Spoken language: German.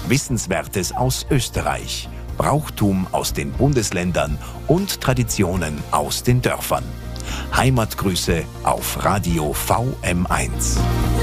Wissenswertes aus Österreich, Brauchtum aus den Bundesländern und Traditionen aus den Dörfern. Heimatgrüße auf Radio VM1.